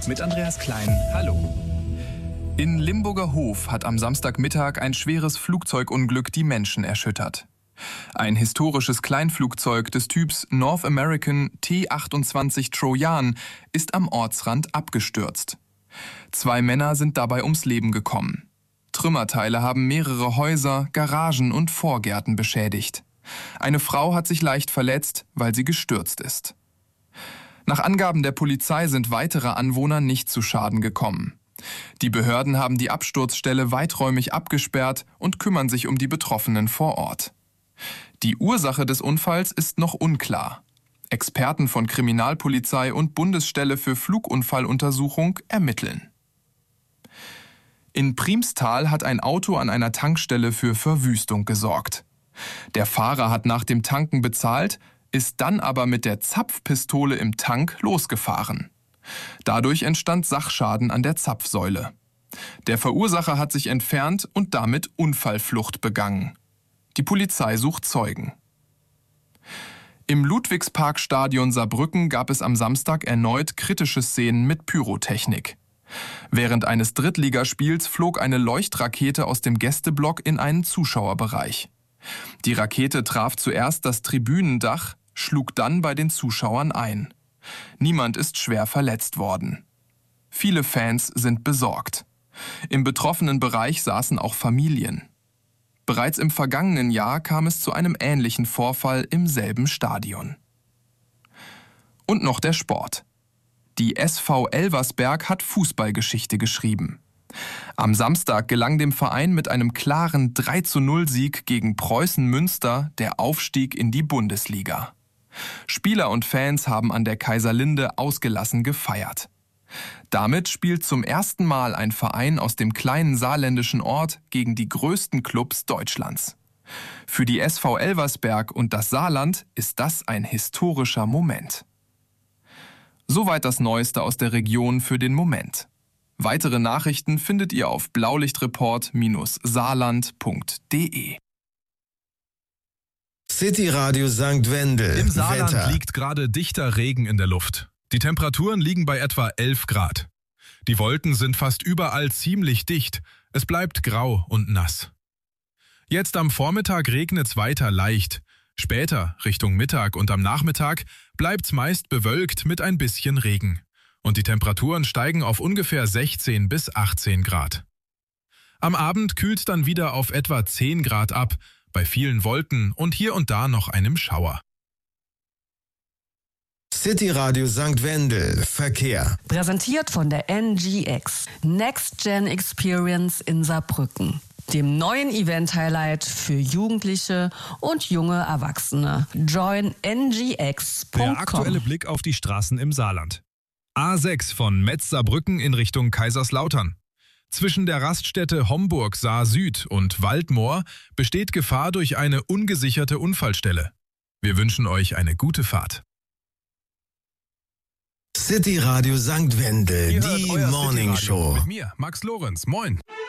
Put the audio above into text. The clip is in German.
mit Andreas Klein. Hallo. In Limburger Hof hat am Samstagmittag ein schweres Flugzeugunglück die Menschen erschüttert. Ein historisches Kleinflugzeug des Typs North American T-28 Trojan ist am Ortsrand abgestürzt. 2 Männer sind dabei ums Leben gekommen. Trümmerteile haben mehrere Häuser, Garagen und Vorgärten beschädigt. Eine Frau hat sich leicht verletzt, weil sie gestürzt ist. Nach Angaben der Polizei sind weitere Anwohner nicht zu Schaden gekommen. Die Behörden haben die Absturzstelle weiträumig abgesperrt und kümmern sich um die Betroffenen vor Ort. Die Ursache des Unfalls ist noch unklar. Experten von Kriminalpolizei und Bundesstelle für Flugunfalluntersuchung ermitteln. In Primstal hat ein Auto an einer Tankstelle für Verwüstung gesorgt. Der Fahrer hat nach dem Tanken bezahlt, ist dann aber mit der Zapfpistole im Tank losgefahren. Dadurch entstand Sachschaden an der Zapfsäule. Der Verursacher hat sich entfernt und damit Unfallflucht begangen. Die Polizei sucht Zeugen. Im Ludwigsparkstadion Saarbrücken gab es am Samstag erneut kritische Szenen mit Pyrotechnik. Während eines Drittligaspiels flog eine Leuchtrakete aus dem Gästeblock in einen Zuschauerbereich. Die Rakete traf zuerst das Tribünendach, schlug dann bei den Zuschauern ein. Niemand ist schwer verletzt worden. Viele Fans sind besorgt. Im betroffenen Bereich saßen auch Familien. Bereits im vergangenen Jahr kam es zu einem ähnlichen Vorfall im selben Stadion. Und noch der Sport. Die SV Elversberg hat Fußballgeschichte geschrieben. Am Samstag gelang dem Verein mit einem klaren 3:0-Sieg gegen Preußen Münster der Aufstieg in die Bundesliga. Spieler und Fans haben an der Kaiserlinde ausgelassen gefeiert. Damit spielt zum ersten Mal ein Verein aus dem kleinen saarländischen Ort gegen die größten Clubs Deutschlands. Für die SV Elversberg und das Saarland ist das ein historischer Moment. Soweit das Neueste aus der Region für den Moment. Weitere Nachrichten findet ihr auf blaulichtreport-saarland.de. City Radio St. Wendel. Im Saarland Wetter. liegt gerade dichter Regen in der Luft. Die Temperaturen liegen bei etwa 11 Grad. Die Wolken sind fast überall ziemlich dicht. Es bleibt grau und nass. Jetzt am Vormittag regnet's weiter leicht. Später, Richtung Mittag und am Nachmittag, bleibt's meist bewölkt mit ein bisschen Regen. Und die Temperaturen steigen auf ungefähr 16 bis 18 Grad. Am Abend kühlt's dann wieder auf etwa 10 Grad ab, bei vielen Wolken und hier und da noch einem Schauer. City Radio St. Wendel. Verkehr. Präsentiert von der NGX. Next Gen Experience in Saarbrücken. Dem neuen Event-Highlight für Jugendliche und junge Erwachsene. Join ngx.com. Der aktuelle Blick auf die Straßen im Saarland. A6 von Metz-Saarbrücken in Richtung Kaiserslautern. Zwischen der Raststätte Homburg-Saar-Süd und Waldmoor besteht Gefahr durch eine ungesicherte Unfallstelle. Wir wünschen euch eine gute Fahrt. City Radio St. Wendel, Ihr hört die euer Morning City Radio Show. mit mir, Max Lorenz. Moin.